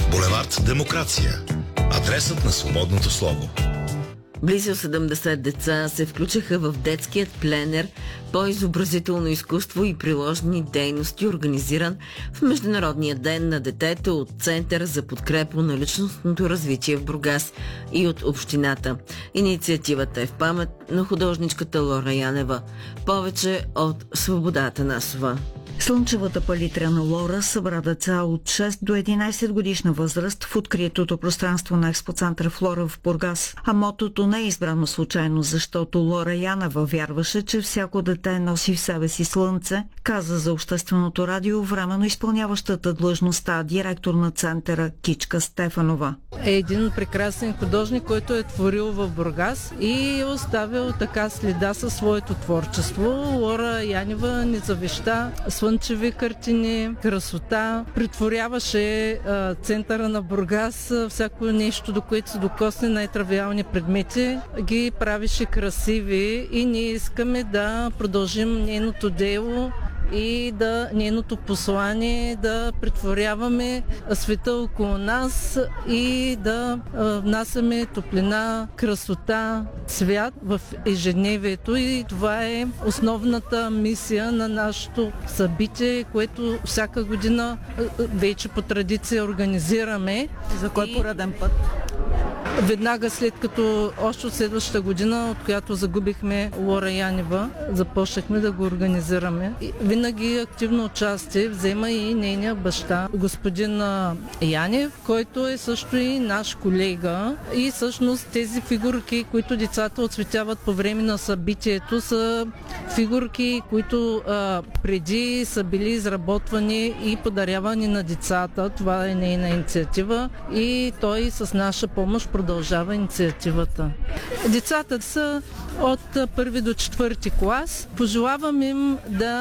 Булевард Демокрация. Адресът на свободното слово. Близо 70 деца се включиха в детският пленер по изобразително изкуство и приложни дейности, организиран в Международния ден на детето от Център за подкрепа на личностното развитие в Бургас и от общината. Инициативата е в памет на художничката Лора Янева. Повече от Свобода Атанасова. Слънчевата палитра на Лора събра деца от 6 до 11 годишна възраст в откритото пространство на експоцентър Флора в Бургас. А мотото не е избрано случайно, защото Лора Янева вярваше, че всяко дете носи в себе си слънце, каза за Общественото радио временно изпълняващата длъжността директор на центъра Кичка Стефанова. Е един прекрасен художник, който е творил в Бургас и е оставил така следа със своето творчество. Лора Янева ни завеща слънчеви картини, красота. Притворяваше центъра на Бургас, всяко нещо, до което се докосне, най-тривиални предмети, ги правеше красиви и ние искаме да продължим нейното дело и нейното послание да претворяваме света около нас и да внасяме топлина, красота, цвят в ежедневието, и това е основната мисия на нашето събитие, което всяка година вече по традиция организираме. За кой пореден път? Веднага след като още от следващата година, от която загубихме Лора Янева, започнахме да го организираме. И винаги активно участие взема и нейния баща, господин Янев, който е също и наш колега. И всъщност тези фигурки, които децата оцветяват по време на събитието, са фигурки, които преди са били изработвани и подарявани на децата. Това е нейна инициатива и той с наша помощ продължава инициативата. Децата са от 1 до 4 клас. Пожелавам им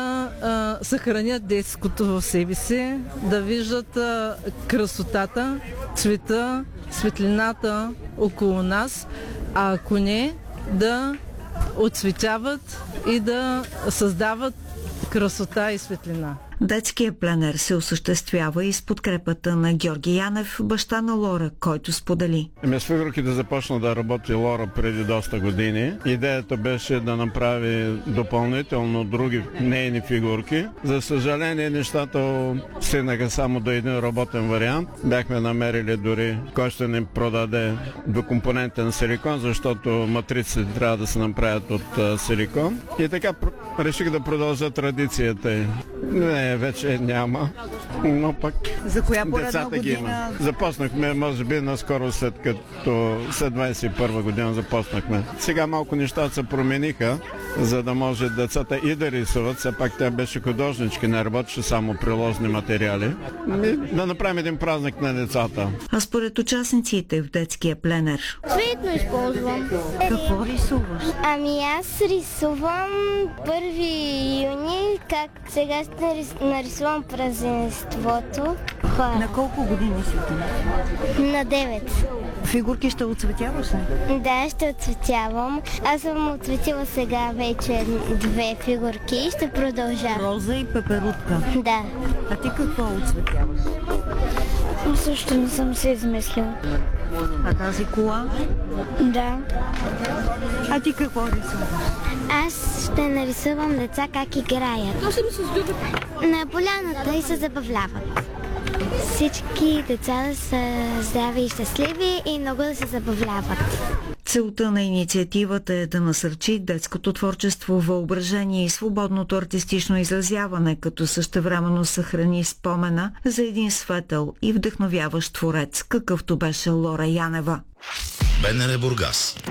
да съхранят детското в себе си, да виждат красотата, цвета, светлината около нас, а ако не, да оцветяват и да създават красота и светлина. Детският пленер се осъществява и с подкрепата на Георги Янев, баща на Лора, който сподели. С фигурките започна да работи Лора преди доста години. Идеята беше да направи допълнително други нейни фигурки. За съжаление, нещата стигнаха само до един работен вариант. Бяхме намерили дори кой ще ни продаде двукомпонентен силикон, защото матриците трябва да се направят от силикон. И така реших да продължа традицията. Не, вече няма, но пък за коя поредна децата ги има. Започнахме, може би, наскоро след 21 година започнахме. Сега малко нещата се промениха, за да може децата и да рисуват. Все пак тя беше художничка, не работеше само приложни материали. Да направим един празник на децата. А според участниците в детския пленер? Цветно използвам. Какво рисуваш? Ами аз рисувам 1 юни, как сега ще нарисувам празненството. На колко години си ти? На 9. Фигурки ще оцветяваш ли? Да, ще оцветявам. Аз съм оцветила сега вече 2 фигурки и ще продължа. Роза и пеперутка. Да. А ти какво оцветяваш? Също не съм се измислила. А тази кола? Да. А ти какво рисуваш? Аз ще нарисувам деца как играят. На поляната и се забавляват. Всички деца са здрави и щастливи и много да се забавляват. Целта на инициативата е да насърчи детското творчество, въображение и свободното артистично изразяване, като същевременно съхрани спомена за един светъл и вдъхновяващ творец, какъвто беше Лора Янева. БНР Бургас.